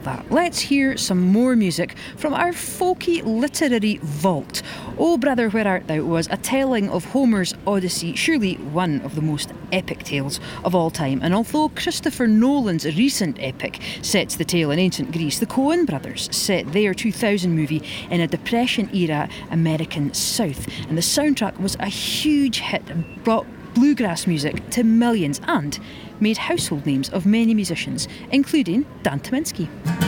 that. Let's hear some more music from our folky literary vault. O Brother, Where Art Thou was a telling of Homer's Odyssey, surely one of the most epic tales of all time. And although Christopher Nolan's recent epic sets the tale in ancient Greece, the Coen brothers set their 2000 movie in a Depression-era American South. And the soundtrack was a huge hit and brought bluegrass music to millions and made household names of many musicians, including Dan Tyminski.